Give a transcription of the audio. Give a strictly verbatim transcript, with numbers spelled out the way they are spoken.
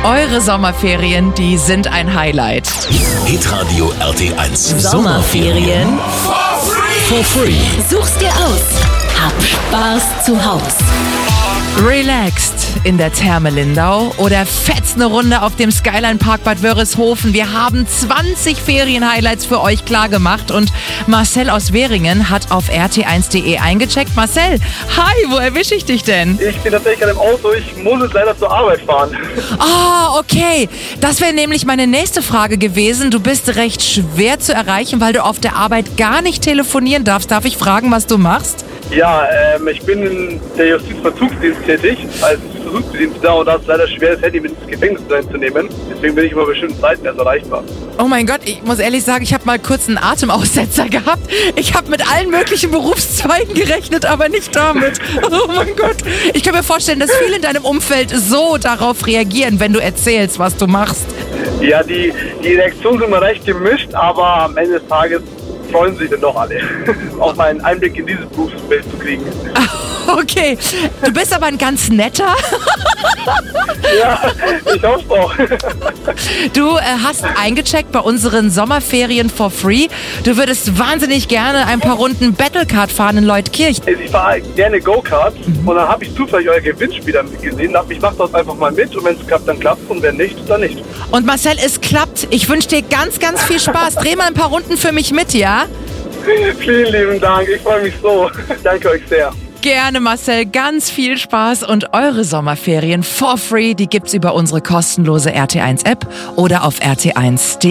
Eure Sommerferien, die sind ein Highlight. Hitradio R T eins. Sommerferien For free. Such's dir aus. Hab Spaß zu Haus. Relaxed in der Therme Lindau oder fetzt eine Runde auf dem Skyline Park Bad Wörishofen. Wir haben zwanzig Ferien-Highlights für euch klar gemacht und Marcel aus Währingen hat auf r t eins punkt de eingecheckt. Marcel, hi, wo erwische ich dich denn? Ich bin tatsächlich gerade im Auto, ich muss jetzt leider zur Arbeit fahren. Ah, okay. Das wäre nämlich meine nächste Frage gewesen. Du bist recht schwer zu erreichen, weil du auf der Arbeit gar nicht telefonieren darfst. Darf ich fragen, was du machst? Ja, ähm, ich bin in der Justizvollzugsdienst tätig, als Versuchsdienstler, und da ist es leider schwer, das Handy mit ins Gefängnis reinzunehmen. Deswegen bin ich über bestimmte Zeiten erst erreichbar. Oh mein Gott, ich muss ehrlich sagen, ich habe mal kurz einen Atemaussetzer gehabt. Ich habe mit allen möglichen Berufszweigen gerechnet, aber nicht damit. Oh mein Gott. Ich kann mir vorstellen, dass viele in deinem Umfeld so darauf reagieren, wenn du erzählst, was du machst. Ja, die, die Reaktionen sind immer recht gemischt, aber am Ende des Tages freuen sich dann doch alle, auch mal einen Einblick in dieses Berufsfeld zu kriegen. Okay, du bist aber ein ganz netter. Ja, ich hoffe auch. Du äh, hast eingecheckt bei unseren Sommerferien for free. Du würdest wahnsinnig gerne ein paar Runden Battlecard fahren in Leutkirch. Ich fahre gerne Go-Kart mhm. und dann habe ich zufällig euer Gewinnspiel dann gesehen. Ich mache das einfach mal mit und wenn es klappt, dann klappt es und wenn nicht, dann nicht. Und Marcel, es klappt. Ich wünsche dir ganz, ganz viel Spaß. Dreh mal ein paar Runden für mich mit, ja? Vielen lieben Dank, ich freue mich so. Danke euch sehr. Gerne, Marcel. Ganz viel Spaß und eure Sommerferien for free, die gibt's über unsere kostenlose R T eins App oder auf r t eins punkt de.